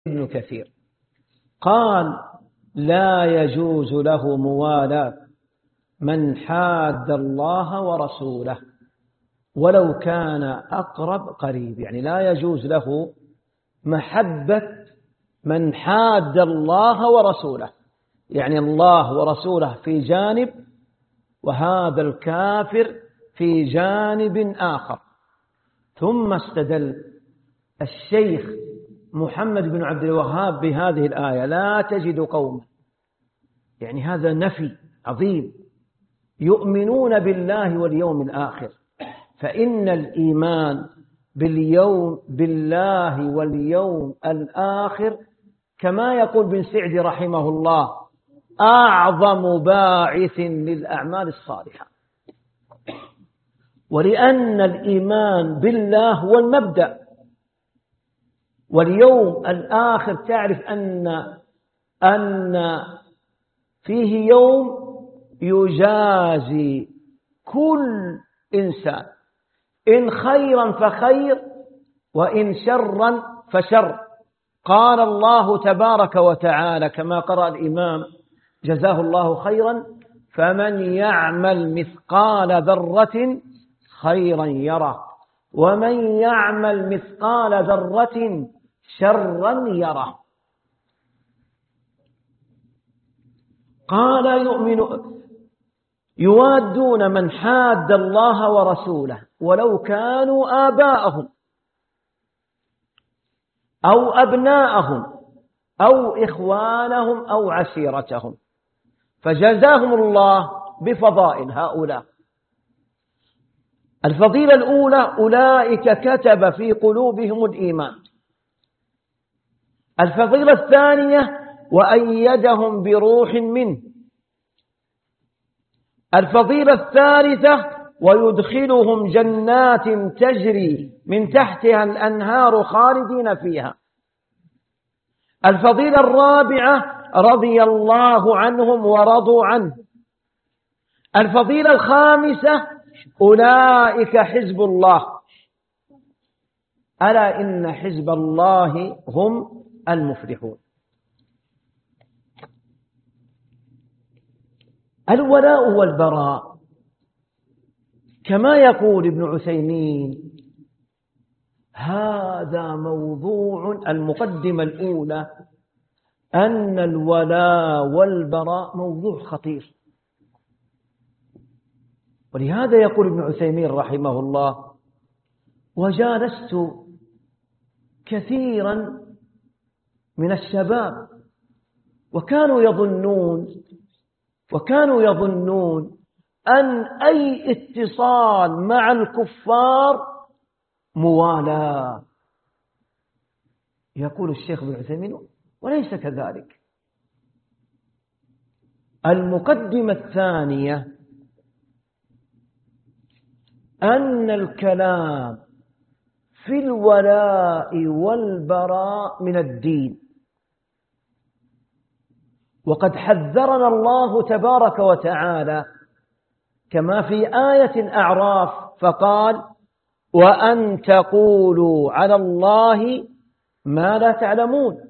ابن كثير قال: لا يجوز له موالاة من حاد الله ورسوله ولو كان أقرب قريب. يعني لا يجوز له محبة من حاد الله ورسوله، يعني الله ورسوله في جانب وهذا الكافر في جانب آخر. ثم استدل الشيخ محمد بن عبد الوهاب بهذه الآية: لا تجد قوما، يعني هذا نفي عظيم، يؤمنون بالله واليوم الآخر. فإن الإيمان بالله واليوم الآخر كما يقول بن سعد رحمه الله أعظم باعث للأعمال الصالحة. ولأن الإيمان بالله هو المبدأ، واليوم الآخر تعرف أن فيه يوم يجازي كل إنسان، إن خيرا فخير وإن شرا فشر. قال الله تبارك وتعالى كما قرأ الإمام جزاه الله خيرا: فمن يعمل مثقال ذرة خيرا يره ومن يعمل مثقال ذرة شرا يره. قال: يوادون من حاد الله ورسوله ولو كانوا آباءهم أو أبناءهم أو إخوانهم أو عشيرتهم. فجزاهم الله بفضائل هؤلاء. الفضيلة الأولى: أولئك كتب في قلوبهم الإيمان. الفضيلة الثانية: وأيدهم بروح منه. الفضيلة الثالثة: ويدخلهم جنات تجري من تحتها الأنهار خالدين فيها. الفضيلة الرابعة: رضي الله عنهم ورضوا عنه. الفضيلة الخامسة: أولئك حزب الله، ألا إن حزب الله هم المفلحون. الولاء والبراء كما يقول ابن عثيمين هذا موضوع المقدمة الأولى، أن الولاء والبراء موضوع خطير. ولهذا يقول ابن عثيمين رحمه الله: وجالست كثيرا من الشباب وكانوا يظنون أن أي اتصال مع الكفار موالاة. يقول الشيخ ابن عثيمين: وليس كذلك. المقدمة الثانية: أن الكلام في الولاء والبراء من الدين، وقد حذرنا الله تبارك وتعالى كما في آية الأعراف فقال: وأن تقولوا على الله ما لا تعلمون.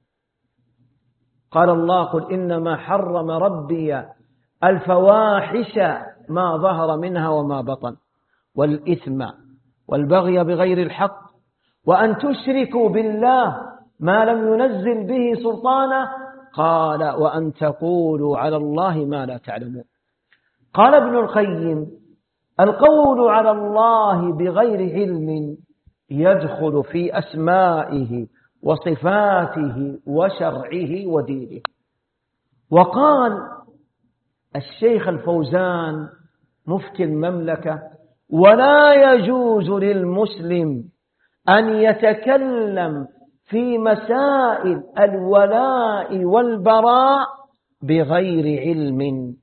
قال الله: قل إنما حرم ربي الفواحش ما ظهر منها وما بطن والإثم والبغي بغير الحق وأن تشركوا بالله ما لم ينزل به سلطانه. قال: وأن تقولوا على الله ما لا تعلمون. قال ابن القيم: القول على الله بغير علم يدخل في أسمائه وصفاته وشرعه ودينه. وقال الشيخ الفوزان مفتي المملكة: ولا يجوز للمسلم أن يتكلم في مسائل الولاء والبراء بغير علم.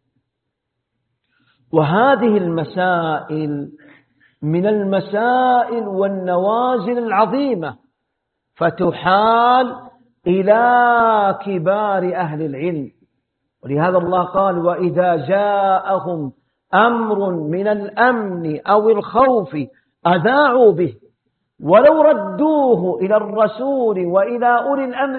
وهذه المسائل من المسائل والنوازل العظيمة، فتحال إلى كبار أهل العلم. ولهذا الله قال: وإذا جاءهم أمر من الأمن أو الخوف أذاعوا به ولو ردوه إلى الرسول وإلى أولي الأمر